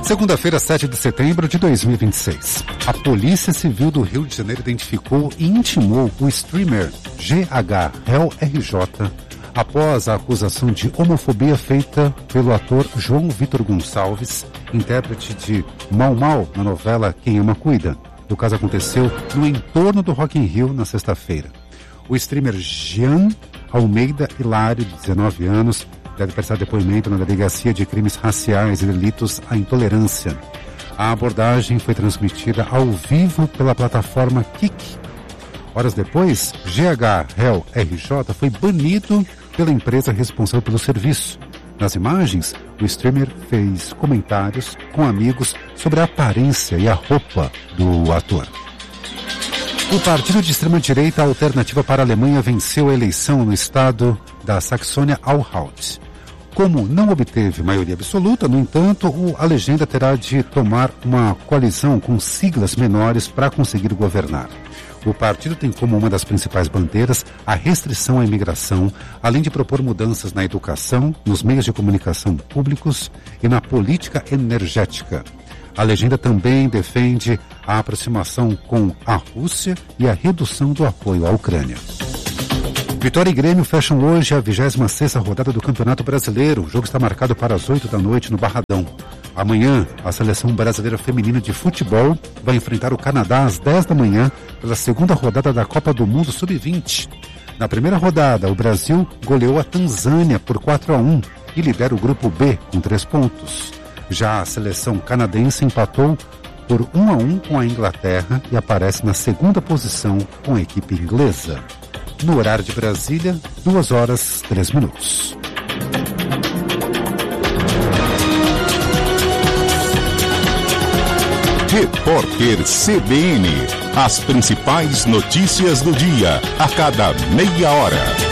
Segunda-feira, 7 de setembro de 2026. A Polícia Civil do Rio de Janeiro identificou e intimou o streamer GHRJ após a acusação de homofobia feita pelo ator João Vitor Gonçalves, intérprete de Mau Mau na novela Quem Ama Cuida. O caso aconteceu no entorno do Rock in Rio na sexta-feira. O streamer Jean Almeida Hilário, de 19 anos, deve prestar depoimento na Delegacia de Crimes Raciais e Delitos à Intolerância. A abordagem foi transmitida ao vivo pela plataforma Kik. Horas depois, GHRJ foi banido pela empresa responsável pelo serviço. Nas imagens, o streamer fez comentários com amigos sobre a aparência e a roupa do ator. O partido de extrema-direita Alternativa para a Alemanha venceu a eleição no estado da Saxônia-Anhalt. Como não obteve maioria absoluta, no entanto, a legenda terá de tomar uma coalizão com siglas menores para conseguir governar. O partido tem como uma das principais bandeiras a restrição à imigração, além de propor mudanças na educação, nos meios de comunicação públicos e na política energética. A legenda também defende a aproximação com a Rússia e a redução do apoio à Ucrânia. Vitória e Grêmio fecham hoje a 26ª rodada do Campeonato Brasileiro. O jogo está marcado para as 8 da noite no Barradão. Amanhã, a Seleção Brasileira Feminina de Futebol vai enfrentar o Canadá às 10 da manhã pela segunda rodada da Copa do Mundo Sub-20. Na primeira rodada, o Brasil goleou a Tanzânia por 4-1 e lidera o Grupo B com 3 pontos. Já a seleção canadense empatou por 1-1 com a Inglaterra e aparece na segunda posição com a equipe inglesa. No horário de Brasília, 2h03. Repórter CBN. As principais notícias do dia, a cada meia hora.